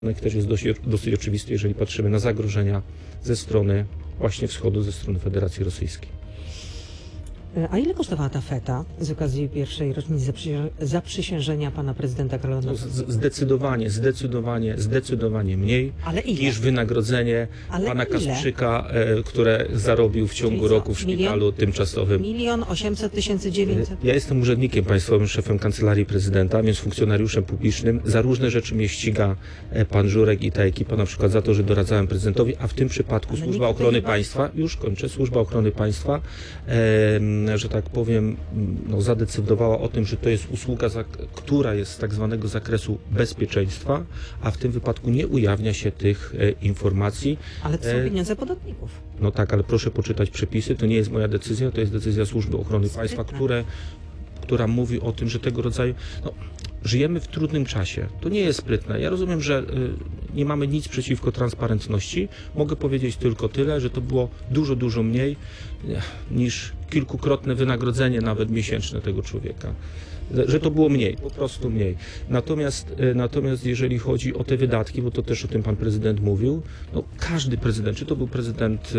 też jest dosyć oczywisty, jeżeli patrzymy na zagrożenia ze strony właśnie wschodu, ze strony Federacji Rosyjskiej. A ile kosztowała ta feta z okazji pierwszej rocznicy zaprzysiężenia pana prezydenta Karola Nawrockiego? Zdecydowanie mniej niż wynagrodzenie pana Kasprzyka, które zarobił w ciągu roku w szpitalu tymczasowym. 1 800 900. Ja jestem urzędnikiem państwowym, szefem Kancelarii Prezydenta, więc funkcjonariuszem publicznym. Za różne rzeczy mnie ściga pan Żurek i ta ekipa, na przykład za to, że doradzałem prezydentowi, a w tym przypadku Służba Ochrony Państwa, już kończę, Służba Ochrony Państwa, że tak powiem, zadecydowała o tym, że to jest usługa, która jest z tak zwanego zakresu bezpieczeństwa, a w tym wypadku nie ujawnia się tych informacji. Ale to są pieniądze podatników. No tak, ale proszę poczytać przepisy, to nie jest moja decyzja, to jest decyzja Służby Ochrony Państwa, która mówi o tym, że tego rodzaju... Żyjemy w trudnym czasie. To nie jest sprytne. Ja rozumiem, że nie mamy nic przeciwko transparentności. Mogę powiedzieć tylko tyle, że to było dużo mniej niż kilkukrotne wynagrodzenie nawet miesięczne tego człowieka. Że to było mniej, po prostu mniej. Natomiast jeżeli chodzi o te wydatki, bo to też o tym pan prezydent mówił, każdy prezydent, czy to był prezydent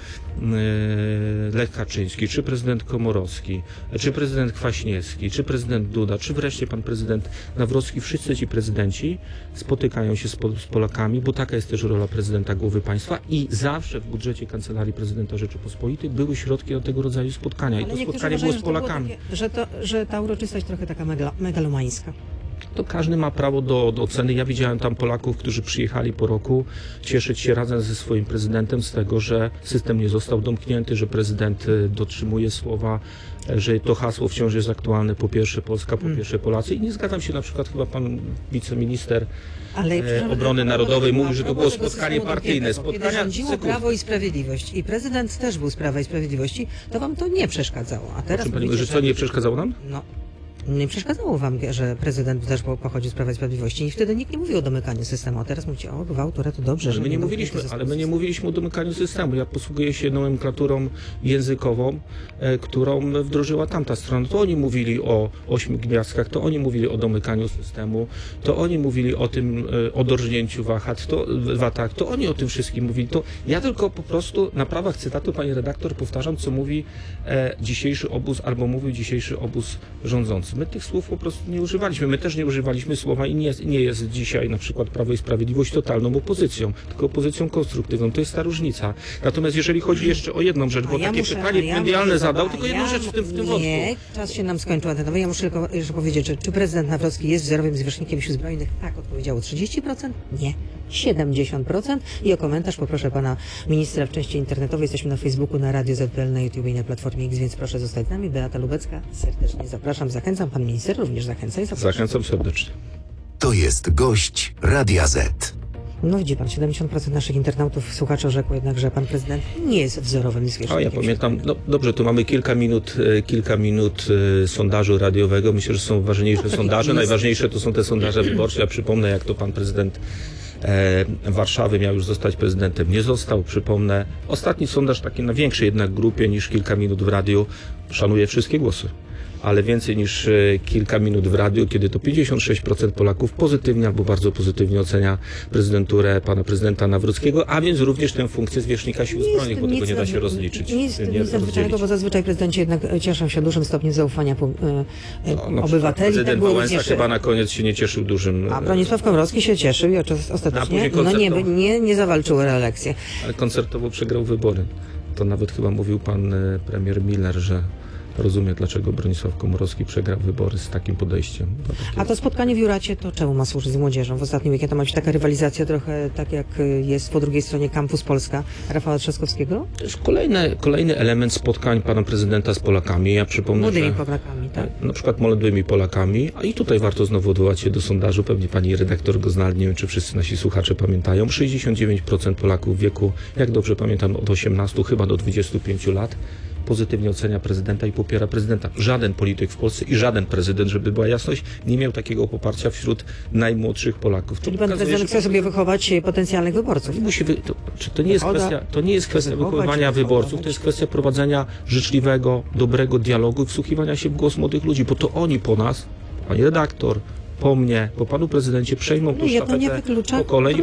Lech Kaczyński, czy prezydent Komorowski, czy prezydent Kwaśniewski, czy prezydent Duda, czy wreszcie pan prezydent Nawrocki, wszyscy ci prezydenci spotykają się z Polakami, bo taka jest też rola prezydenta głowy państwa i zawsze w budżecie Kancelarii Prezydenta Rzeczypospolitej były środki do tego rodzaju spotkania. I to spotkanie było z Polakami. Że ta uroczystość trochę taka megalomańska. To każdy ma prawo do oceny. Ja widziałem tam Polaków, którzy przyjechali po roku cieszyć się razem ze swoim prezydentem z tego, że system nie został domknięty, że prezydent dotrzymuje słowa, że to hasło wciąż jest aktualne, po pierwsze Polska, po pierwsze Polacy. I nie zgadzam się, na przykład chyba pan wiceminister Obrony Narodowej mówi, że to było spotkanie partyjne. Kiedy rządziło Prawo i Sprawiedliwość i prezydent też był z Prawa i Sprawiedliwości, to wam to nie przeszkadzało. A teraz pani mówi, że co nie przeszkadzało nam? Nie przeszkadzało wam, że prezydent też pochodzi z Prawa i Sprawiedliwości i wtedy nikt nie mówił o domykaniu systemu, a teraz mówicie, o gwałtura to dobrze, że my nie mówiliśmy o domykaniu systemu. Ja posługuję się nomenklaturą językową, którą wdrożyła tamta strona. To oni mówili o 8 gwiazdkach, to oni mówili o domykaniu systemu, to oni mówili o tym, o dorżnięciu watach, to oni o tym wszystkim mówili. To ja tylko po prostu na prawach cytatu, pani redaktor, powtarzam, co mówi dzisiejszy obóz, albo mówił dzisiejszy obóz rządzący. My tych słów po prostu nie używaliśmy. My też nie używaliśmy słowa i nie jest dzisiaj na przykład Prawo i Sprawiedliwość totalną opozycją, tylko opozycją konstruktywną. To jest ta różnica. Natomiast jeżeli chodzi jeszcze o jedną rzecz, bo takie pytanie medialne zadał, tylko jedną rzecz w tym wątku. Nie, czas się nam skończył antenowy. Ja muszę tylko jeszcze powiedzieć, czy prezydent Nawrocki jest wzorowym zwierzchnikiem sił zbrojnych? Tak, odpowiedziało 30%? Nie. 70%. I o komentarz poproszę pana ministra w części internetowej. Jesteśmy na Facebooku, na Radio ZPL, na YouTube i na Platformie X, więc proszę zostać z nami. Beata Lubecka, serdecznie zapraszam, zachęcam. Pan minister również zachęca i zapraszam. Zachęcam serdecznie. To jest gość Radia Z. No widzi pan, 70% naszych internautów, słuchaczy orzekło jednak, że pan prezydent nie jest wzorowym zwierzęciem. Ja pamiętam, dobrze, tu mamy kilka minut sondażu radiowego. Myślę, że są ważniejsze sondaże. Najważniejsze to są te sondaże wyborcze. Ja przypomnę, jak to pan prezydent Warszawy miał już zostać prezydentem, nie został. Przypomnę, ostatni sondaż taki na większej jednak grupie niż kilka minut w radiu. Szanuję wszystkie głosy, ale więcej niż kilka minut w radiu, kiedy to 56% Polaków pozytywnie albo bardzo pozytywnie ocenia prezydenturę pana prezydenta Nawrockiego, a więc również tę funkcję zwierzchnika sił zbrojnych, bo tego nie da się rozliczyć. Nic nadzwyczajnego, bo zazwyczaj prezydenci jednak cieszą się dużym stopniem zaufania obywateli. Prezydent Wałęsa chyba na koniec się nie cieszył dużym... A Bronisław Komorowski się cieszył i ostatecznie nie zawalczył o reelekcję. Ale koncertowo przegrał wybory. To nawet chyba mówił pan premier Miller, że rozumie, dlaczego Bronisław Komorowski przegrał wybory z takim podejściem. A to spotkanie w Juracie, to czemu ma służyć z młodzieżą? W ostatnim weekend to ma być taka rywalizacja trochę tak jak jest po drugiej stronie Campus Polska Rafała Trzaskowskiego? To jest kolejny element spotkań pana prezydenta z Polakami. Ja przypomnę, młodymi Polakami, tak? Na przykład młodymi Polakami, a i tutaj warto znowu odwołać się do sondażu. Pewnie pani redaktor go zna, nie wiem, czy wszyscy nasi słuchacze pamiętają. 69% Polaków w wieku, jak dobrze pamiętam, od 18 chyba do 25 lat pozytywnie ocenia prezydenta i popiera prezydenta. Żaden polityk w Polsce i żaden prezydent, żeby była jasność, nie miał takiego poparcia wśród najmłodszych Polaków. Czyli pan prezydent chce sobie wychować potencjalnych wyborców? To nie jest kwestia wychowywania wyborców, to jest kwestia prowadzenia życzliwego, dobrego dialogu i wsłuchiwania się w głos młodych ludzi, bo to oni po nas, pani redaktor, po mnie, po panu prezydencie przejmą No tą jedno nie sztafetę wyklucza pokoleń.